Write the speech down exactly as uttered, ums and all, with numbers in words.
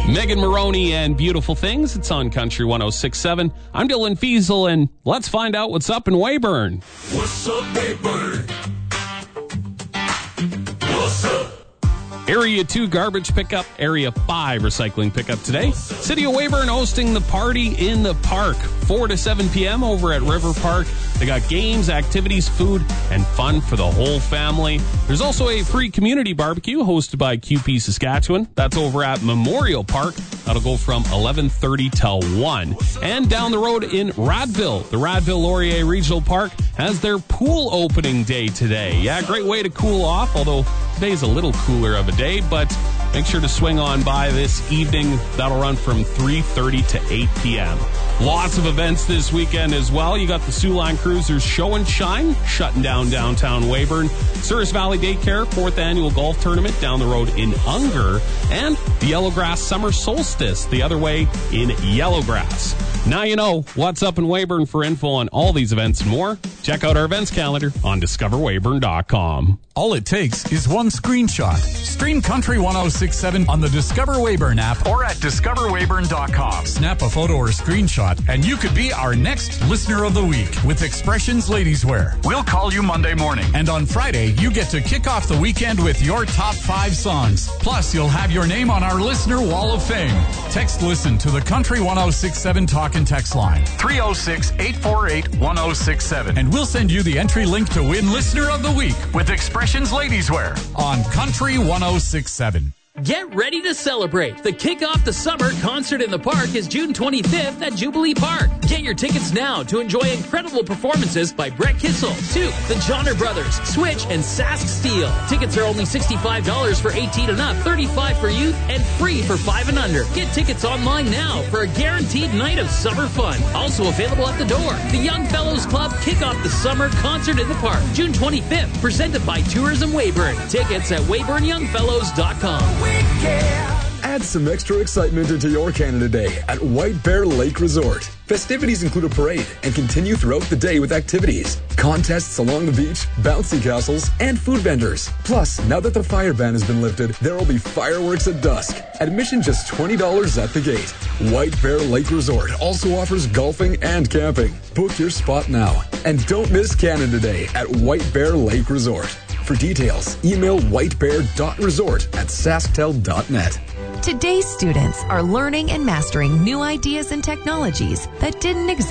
Megan Maroney and Beautiful Things. It's on Country one oh six point seven. I'm Dylan Fiesel, and let's find out what's up in Weyburn. What's up, Weyburn? What's up? Area two garbage pickup, Area five recycling pickup today. City of Weyburn hosting the Party in the Park, four to seven p.m. over at River Park. They got games, activities, food, and fun for the whole family. There's also a free community barbecue hosted by Q P Saskatchewan. That's over at Memorial Park. That'll go from eleven thirty till one. And down the road in Radville, the Radville-Laurier Regional Park has their pool opening day today. Yeah, great way to cool off, although today's a little cooler of a day, but make sure to swing on by this evening. That'll run from three thirty to eight p.m. Lots of events this weekend as well. You got the Siouxline Cruisers Show and Shine shutting down downtown Weyburn. Souris Valley Daycare fourth annual golf tournament down the road in Unger. And the Yellowgrass Summer Solstice the other way in Yellowgrass. Now you know what's up in Weyburn. For info on all these events and more, check out our events calendar on discover weyburn dot com. All it takes is one screenshot. Stream Country one oh six point seven on the Discover Weyburn app or at discover weyburn dot com. Snap a photo or screenshot, and you could be our next Listener of the Week with Expressions Ladies Wear. We'll call you Monday morning, and on Friday, you get to kick off the weekend with your top five songs. Plus, you'll have your name on our Listener Wall of Fame. Text Listen to the Country one oh six point seven talk and text line, three oh six, eight four eight, one oh six seven, and we'll send you the entry link to win Listener of the Week with Expressions Ladies Wear on Country one oh six point seven. Get ready to celebrate. The Kick Off the Summer Concert in the Park is June twenty-fifth at Jubilee Park. Get your tickets now to enjoy incredible performances by Brett Kissel, Took, the Johnner Brothers, Switch, and Sask Steel. Tickets are only sixty-five dollars for eighteen and up, thirty-five dollars for youth, and free for five and under. Get tickets online now for a guaranteed night of summer fun. Also available at the door. The Young Fellows Club Kick Off the Summer Concert in the Park, June twenty-fifth, presented by Tourism Weyburn. Tickets at weyburn young fellows dot com. Add some extra excitement into your Canada Day at White Bear Lake Resort. Festivities include a parade and continue throughout the day with activities, contests along the beach, bouncy castles, and food vendors. Plus, now that the fire ban has been lifted, there will be fireworks at dusk. Admission just twenty dollars at the gate. White Bear Lake Resort also offers golfing and camping. Book your spot now. And don't miss Canada Day at White Bear Lake Resort. For details, email whitebear dot resort at sasktel dot net. Today's students are learning and mastering new ideas and technologies that didn't exist